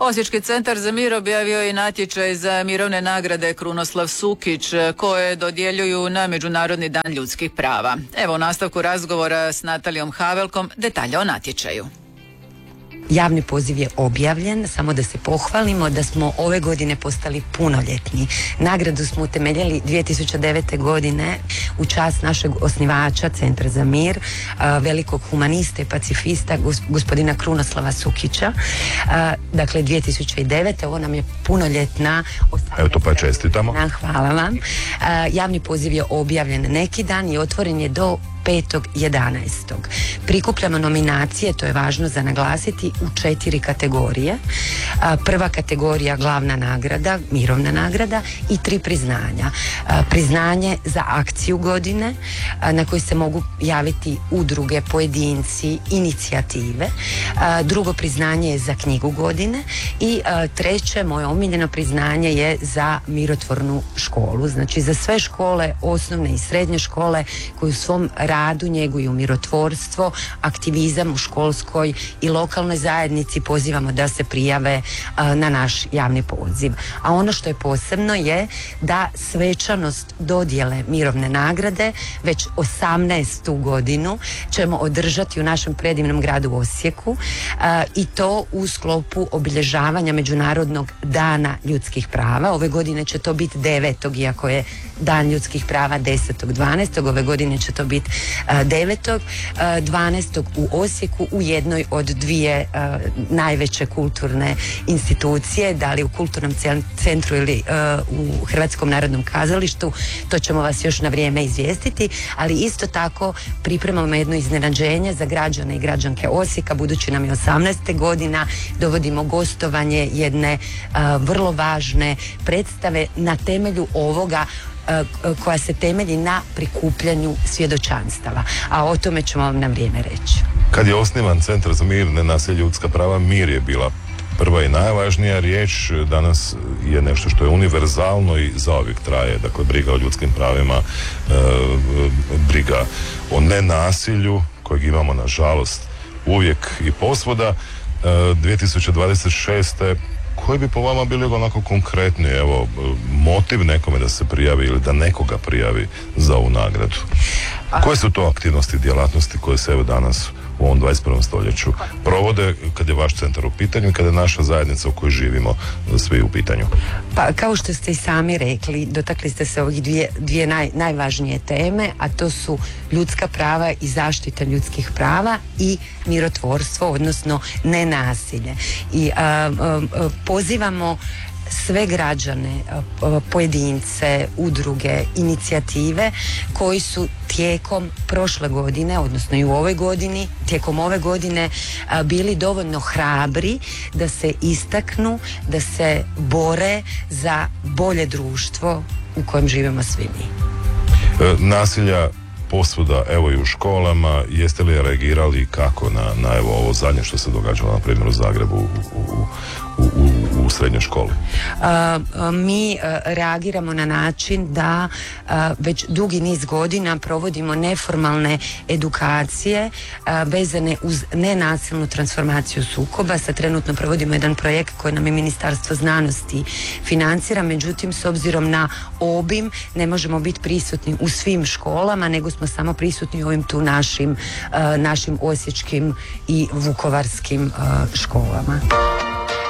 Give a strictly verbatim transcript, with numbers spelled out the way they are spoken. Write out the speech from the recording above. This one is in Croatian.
Osječki centar za mir objavio je natječaj za mirovne nagrade Krunoslav Sukić koje dodjeljuju na Međunarodni dan ljudskih prava. Evo u nastavku razgovora s Natalijom Havelkom detalje o natječaju. Javni poziv je objavljen, samo da se pohvalimo da smo ove godine postali punoljetni. Nagradu smo utemeljili dvije tisuće devete. godine u čast našeg osnivača Centra za mir, velikog humanista i pacifista gospodina Krunoslava Sukića. Dakle, dvije tisuće devete. ovo nam je punoljetna. Evo to pa čestitamo. Hvala vam. Javni poziv je objavljen neki dan i otvoren je do petog jedanaestog. Prikupljamo nominacije, to je važno za naglasiti, u četiri kategorije. Prva kategorija glavna nagrada, mirovna nagrada i tri priznanja. Priznanje za akciju godine na koji se mogu javiti udruge, pojedinci, inicijative. Drugo priznanje je za knjigu godine i treće, moje omiljeno priznanje je za mirotvornu školu. Znači za sve škole, osnovne i srednje škole koji u svom radu njeguju mirotvorstvo, aktivizam u školskoj i lokalnoj zajednici, pozivamo da se prijave a, na naš javni poziv. A ono što je posebno je da svečanost dodjele mirovne nagrade već osamnaestu godinu ćemo održati u našem predivnom gradu Osijeku a, i to u sklopu obilježavanja Međunarodnog dana ljudskih prava. Ove godine će to biti devetog iako je dan ljudskih prava desetog dvanaestog. Ove godine će to biti devetog dvanaestog u Osijeku u jednoj od dvije uh, najveće kulturne institucije, da li u kulturnom centru ili uh, u Hrvatskom narodnom kazalištu. To ćemo vas još na vrijeme izvijestiti, ali isto tako pripremamo jedno iznenađenje za građane i građanke Osijeka, budući nam je osamnaesta godina, dovodimo gostovanje jedne uh, vrlo važne predstave na temelju ovoga koja se temelji na prikupljanju svjedočanstava. A o tome ćemo vam na vrijeme reći. Kad je osnivan Centar za mir, nenasilje, ljudska prava, mir je bila prva i najvažnija riječ. Danas je nešto što je univerzalno i zauvijek traje. Dakle, briga o ljudskim pravima, e, briga o nenasilju kojeg imamo, nažalost, uvijek i posvuda. E, dvije tisuće dvadeset šeste. Koji bi po vama bili onako konkretni, evo, motiv nekome da se prijavi ili da nekoga prijavi za ovu nagradu? Koje su to aktivnosti, djelatnosti koje se evo danas u ovom dvadeset prvom stoljeću provode kad je vaš centar u pitanju i kad je naša zajednica u kojoj živimo svi u pitanju? Pa kao što ste i sami rekli, dotakli ste se ovih dvije, dvije naj, najvažnije teme, a to su ljudska prava i zaštita ljudskih prava i mirotvorstvo, odnosno nenasilje. I a, a, a, pozivamo sve građane, pojedince, udruge, inicijative koji su tijekom prošle godine, odnosno i u ovoj godini, tijekom ove godine bili dovoljno hrabri da se istaknu, da se bore za bolje društvo u kojem živimo svi mi. Nasilja posvuda, evo i u školama, jeste li reagirali kako na, na evo ovo zadnje što se događalo na primjer u Zagrebu u, u, u, u, u srednjoj školi? A, a, mi a, reagiramo na način da a, već dugi niz godina provodimo neformalne edukacije a, vezane uz nenasilnu transformaciju sukoba. Sad trenutno provodimo jedan projekt koji nam je Ministarstvo znanosti financira, međutim s obzirom na obim ne možemo biti prisutni u svim školama, nego smo samo prisutni u ovim tu našim, uh, našim osječkim i vukovarskim uh, školama.